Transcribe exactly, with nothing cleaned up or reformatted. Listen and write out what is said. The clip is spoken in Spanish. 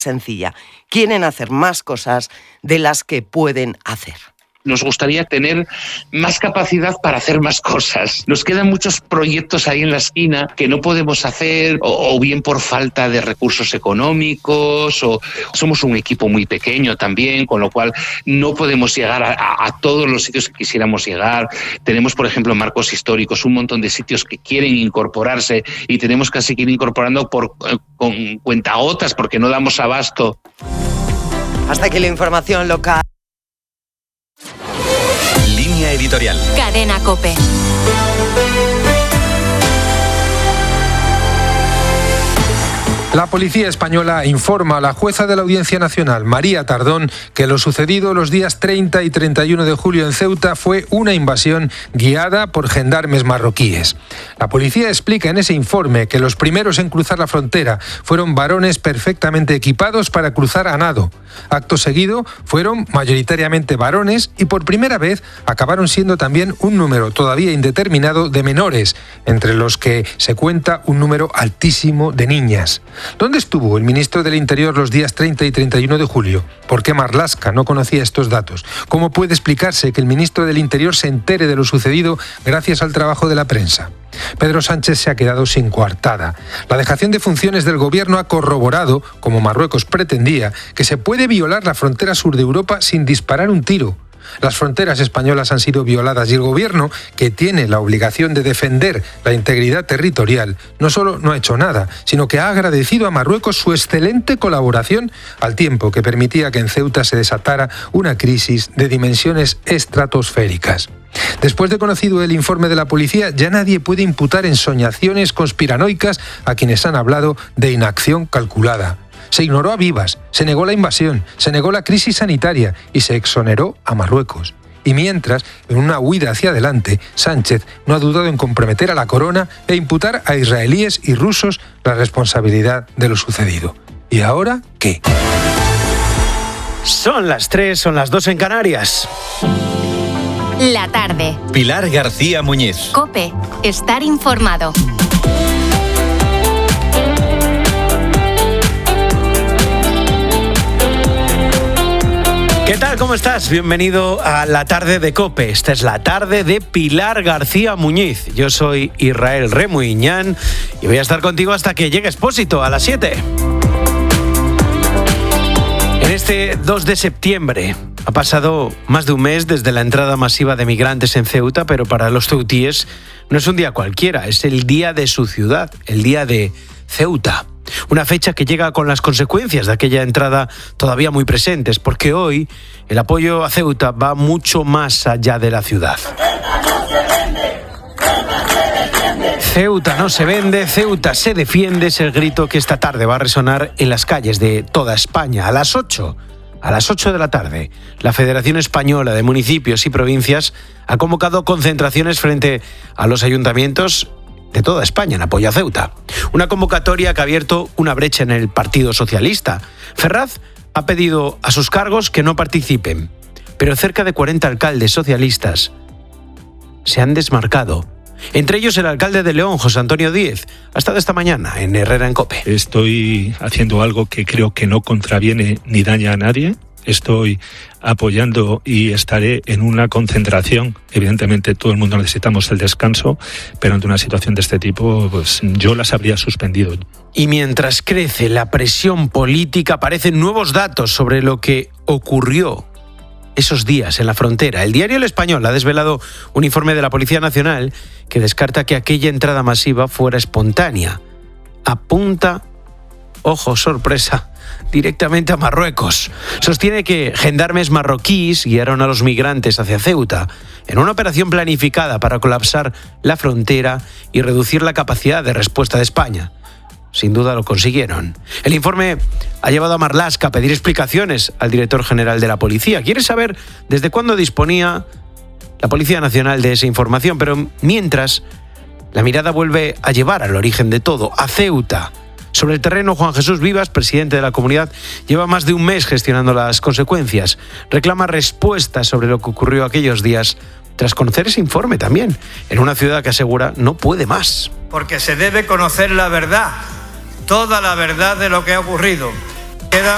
sencilla. Quieren hacer más cosas de las que pueden hacer. Nos gustaría tener más capacidad para hacer más cosas. Nos quedan muchos proyectos ahí en la esquina que no podemos hacer, o, o bien por falta de recursos económicos, o somos un equipo muy pequeño también, con lo cual no podemos llegar a, a, a todos los sitios que quisiéramos llegar. Tenemos, por ejemplo, marcos históricos, un montón de sitios que quieren incorporarse y tenemos que seguir incorporando por, con cuentagotas porque no damos abasto. Hasta aquí la información local. Línea editorial. Cadena COPE. La policía española informa a la jueza de la Audiencia Nacional, María Tardón, que lo sucedido los días treinta y treinta y uno de julio en Ceuta fue una invasión guiada por gendarmes marroquíes. La policía explica en ese informe que los primeros en cruzar la frontera fueron varones perfectamente equipados para cruzar a nado. Acto seguido fueron mayoritariamente varones y por primera vez acabaron siendo también un número todavía indeterminado de menores, entre los que se cuenta un número altísimo de niñas. ¿Dónde estuvo el ministro del Interior los días treinta y treinta y uno de julio? ¿Por qué Marlaska no conocía estos datos? ¿Cómo puede explicarse que el ministro del Interior se entere de lo sucedido gracias al trabajo de la prensa? Pedro Sánchez se ha quedado sin coartada. La dejación de funciones del gobierno ha corroborado, como Marruecos pretendía, que se puede violar la frontera sur de Europa sin disparar un tiro. Las fronteras españolas han sido violadas y el gobierno, que tiene la obligación de defender la integridad territorial, no solo no ha hecho nada, sino que ha agradecido a Marruecos su excelente colaboración al tiempo que permitía que en Ceuta se desatara una crisis de dimensiones estratosféricas. Después de conocido el informe de la policía, ya nadie puede imputar ensoñaciones conspiranoicas a quienes han hablado de inacción calculada. Se ignoró a vivas, se negó la invasión, se negó la crisis sanitaria y se exoneró a Marruecos. Y mientras, en una huida hacia adelante, Sánchez no ha dudado en comprometer a la corona e imputar a israelíes y rusos la responsabilidad de lo sucedido. ¿Y ahora qué? Son las tres, son las dos en Canarias. La tarde. Pilar García Muñiz. COPE. Estar informado. ¿Qué tal? ¿Cómo estás? Bienvenido a la tarde de COPE. Esta es la tarde de Pilar García Muñiz. Yo soy Israel Remuiñán y voy a estar contigo hasta que llegue Expósito a las siete. En este dos de septiembre ha pasado más de un mes desde la entrada masiva de migrantes en Ceuta, pero para los ceutíes no es un día cualquiera, es el día de su ciudad, el día de Ceuta. Una fecha que llega con las consecuencias de aquella entrada todavía muy presentes, porque hoy el apoyo a Ceuta va mucho más allá de la ciudad. Ceuta no se vende, Ceuta se defiende, es el grito que esta tarde va a resonar en las calles de toda España. A las ocho, a las ocho de la tarde, la Federación Española de Municipios y Provincias ha convocado concentraciones frente a los ayuntamientos de toda España en apoyo a Ceuta. Una convocatoria que ha abierto una brecha en el Partido Socialista. Ferraz ha pedido a sus cargos que no participen, pero cerca de cuarenta alcaldes socialistas se han desmarcado. Entre ellos el alcalde de León, José Antonio Díez, ha estado esta mañana en Herrera en COPE. Estoy haciendo algo que creo que no contraviene ni daña a nadie. Estoy apoyando y estaré en una concentración. Evidentemente todo el mundo necesitamos el descanso, pero ante una situación de este tipo, pues yo las habría suspendido. Y mientras crece la presión política, aparecen nuevos datos sobre lo que ocurrió esos días en la frontera. El diario El Español ha desvelado un informe de la Policía Nacional que descarta que aquella entrada masiva fuera espontánea. Apunta, ojo, sorpresa, directamente a Marruecos. Sostiene que gendarmes marroquíes guiaron a los migrantes hacia Ceuta en una operación planificada para colapsar la frontera y reducir la capacidad de respuesta de España. Sin duda lo consiguieron. El informe ha llevado a Marlaska a pedir explicaciones al director general de la policía. Quiere saber desde cuándo disponía la Policía Nacional de esa información, pero mientras, la mirada vuelve a llevar al origen de todo, a Ceuta. Sobre el terreno, Juan Jesús Vivas, presidente de la comunidad, lleva más de un mes gestionando las consecuencias. Reclama respuestas sobre lo que ocurrió aquellos días, tras conocer ese informe también, en una ciudad que asegura no puede más. Porque se debe conocer la verdad, toda la verdad de lo que ha ocurrido.